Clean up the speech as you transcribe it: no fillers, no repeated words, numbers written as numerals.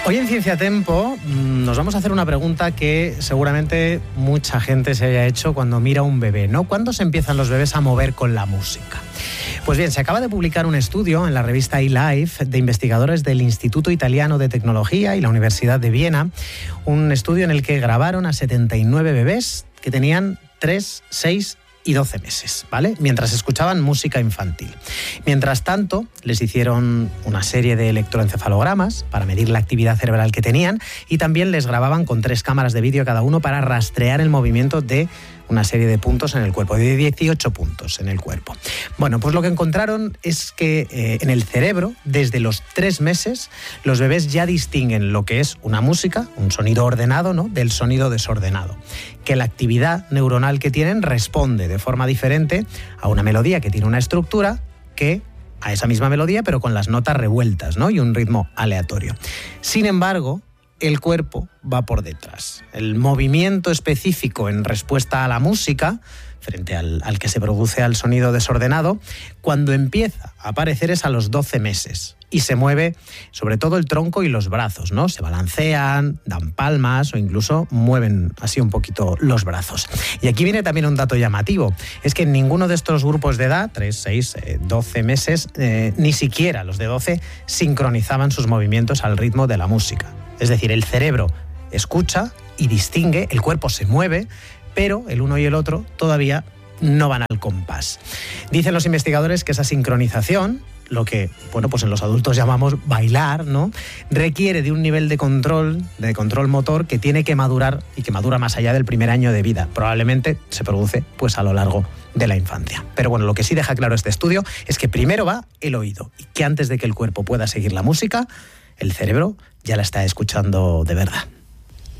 Hoy en Ciencia Tempo nos vamos a hacer una pregunta que seguramente mucha gente se haya hecho cuando mira a un bebé, ¿no? ¿Cuándo se empiezan los bebés a mover con la música? Pues bien, se acaba de publicar un estudio en la revista eLife de investigadores del Instituto Italiano de Tecnología y la Universidad de Viena, un estudio en el que grabaron a 79 bebés que tenían 3, 6 y 12 meses, ¿vale? Mientras escuchaban música infantil. Mientras tanto, les hicieron una serie de electroencefalogramas para medir la actividad cerebral que tenían y también les grababan con 3 cámaras de vídeo cada uno para rastrear el movimiento de una serie de puntos en el cuerpo, de 18 puntos en el cuerpo. Bueno, pues lo que encontraron es que en el cerebro, desde los 3 meses, los bebés ya distinguen lo que es una música, un sonido ordenado, ¿no?, del sonido desordenado. Que la actividad neuronal que tienen responde de forma diferente a una melodía que tiene una estructura que a esa misma melodía, pero con las notas revueltas, ¿no?, y un ritmo aleatorio. Sin embargo, el cuerpo va por detrás. El movimiento específico en respuesta a la música, frente al que se produce al sonido desordenado, cuando empieza a aparecer es a los 12 meses y se mueve sobre todo el tronco y los brazos, ¿no? Se balancean, dan palmas o incluso mueven así un poquito los brazos. Y aquí viene también un dato llamativo, es que en ninguno de estos grupos de edad, 3, 6, 12 meses, ni siquiera los de 12, sincronizaban sus movimientos al ritmo de la música. Es decir, el cerebro escucha y distingue, el cuerpo se mueve, pero el uno y el otro todavía no van al compás. Dicen los investigadores que esa sincronización, lo que, bueno, pues en los adultos llamamos bailar, ¿no?, requiere de un nivel de control motor que tiene que madurar y que madura más allá del primer año de vida. Probablemente se produce pues a lo largo de la infancia. Pero bueno, lo que sí deja claro este estudio es que primero va el oído y que antes de que el cuerpo pueda seguir la música, el cerebro ya la está escuchando de verdad.